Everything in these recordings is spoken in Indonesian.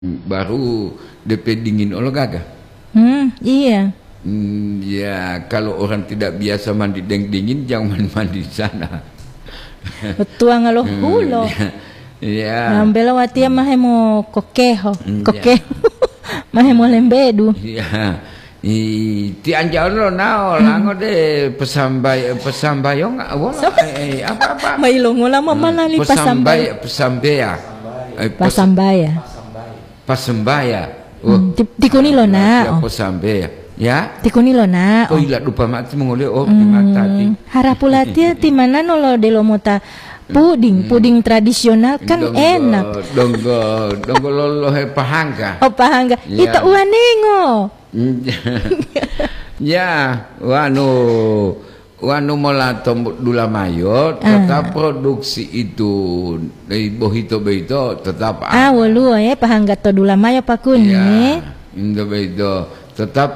baru DP dingin oleh gagah. Iya. Ya kalau orang tidak biasa mandi dingin jangan mandi di sana. Betua ngaloh hulo. Ya. Nambela watia mahemo kokeho. Kokeho. Mahemo lembedu. Ya. Ti anjalo nao lango de pesambayong apa Mailongo lama manali pasambay. Pasambaya. Tikuni lo na. Pasambaya. Ya. Tikuni lo na. Oh ila lupa mati mengoleh di mata ti. Harapulatia ti mana nolo de lo mota puding tradisional kan enak. Donggo lolo he pahangga. Oh pahangga. Ya. Ita uanengo. Ya, wanu molato dula mayo tetap produksi itu dari bohito beito tetap wolu ya pahangga to dula mayo pakuni. Ya, indo beito tetap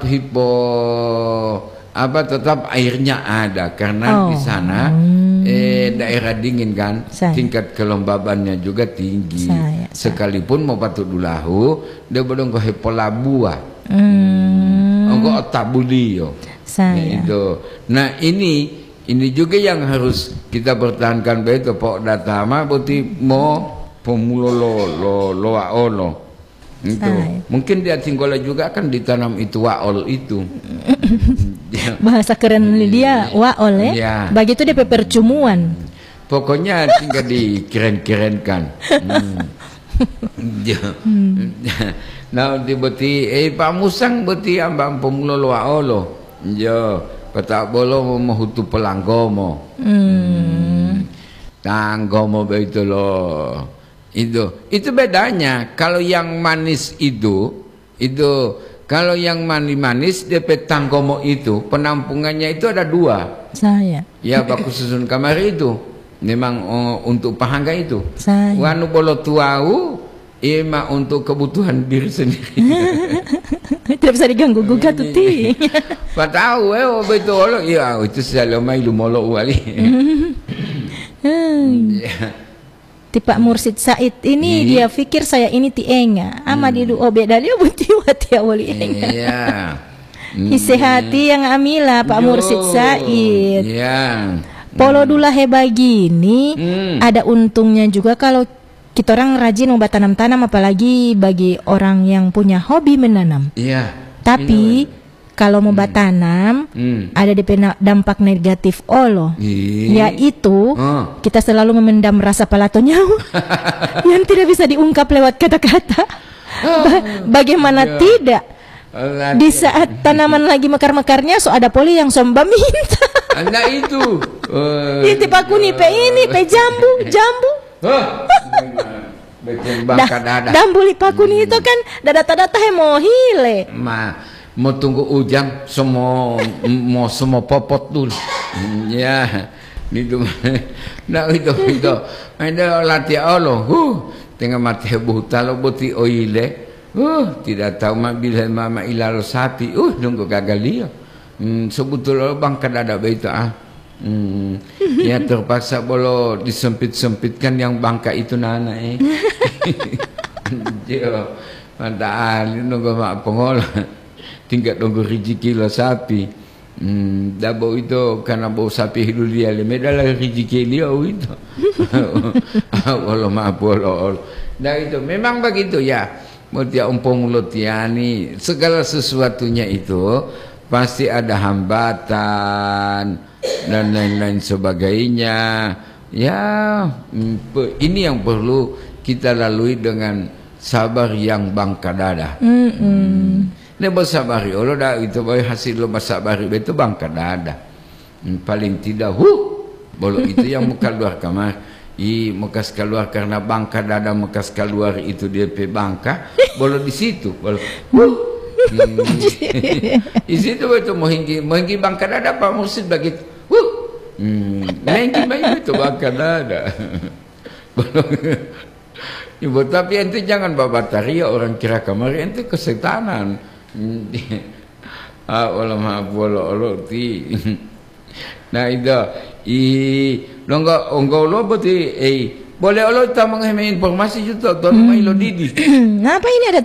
tetap airnya ada karena di sana daerah dingin kan, tingkat kelembabannya juga tinggi. Sekalipun mau patut dulahu, dia bodong ko hepolabua. Enggak tabulio. Nah ini juga yang harus kita pertahankan begitu pok datama boti mo pemulolo lo waolo itu. Mungkin dia tinggal juga kan ditanam itu waol itu. Bahasa keren dia waol ya. Begitu dia percumuan. Pokoknya tinggal dikeren-kerenkan. Nah di beti pamusang beti ambang pemulolo waolo. Jo patak bolo mahutu pelanggomo. Tanggomo begitu loh. Itu bedanya. Kalau yang manis itu kalau yang manis DP tanggomo itu penampungannya itu ada 2. Ya baku susun kamar itu memang untuk pahangga itu. Wanu bolo tuau ima untuk kebutuhan diri sendiri. Tidak bisa diganggu gugat tuh ti. Patau betul ya itu selama ilu molo wali. Pak Mursid Said ini dia pikir saya ini tienga ama di beda dia buti wati awali enga. Iya. Isehati yang amila Pak Mursid Said. Iya. Polo dula begini ada untungnya juga kalau kita orang rajin mau tanam-tanam apalagi bagi orang yang punya hobi menanam. Iya. Tapi kalau mau tanam ada dampak negatif yaitu kita selalu memendam rasa palatonyaw yang tidak bisa diungkap lewat kata-kata. Bagaimana tidak di saat tanaman lagi mekar-mekarnya ada poli yang somba minta. Nah itu itu pakuni ini jambu dambuli pakuni itu kan data-data mau hile mau tunggu ujang semua popot dulu. Ya itu nah itu ada latihan Allah tengah mati buta lo buti oile tidak tahu bila mama ilalo sapi nunggu gagal dia sebetulnya bangka ada begitu ya terpaksa bolo disempit-sempitkan yang bangka itu nana mantap nunggu mak pengolah tinggal nunggu rezeki lo sapi dabo itu karena bau sapi hidup dia lemedala rezeki dia itu Allah maaf Allah nah itu memang begitu ya mutia umpung mulutiani segala sesuatunya itu pasti ada hambatan dan lain-lain sebagainya ya ini yang perlu kita lalui dengan sabar yang bangka dada. Ini bersabari Allah dah itu hasil lo bersabari itu bangka dada. Paling tidak bolo itu yang muka luar kamar. Muka keluar karena bangka dada muka keluar itu dia pe bangka bolo di situ bolo. Di situ itu mohinggi bangka dada Pak Mursid begitu. Mohinggi itu bangka dada. Ibu tapi ente jangan bawa bataria orang kira kamar ente kesetanan. Allah maaf Allah ti. Nah itu nonggo lo berarti Boleh Allah kita menghemi informasi juga, tolong Ilo Didi. Nah, apa ini ada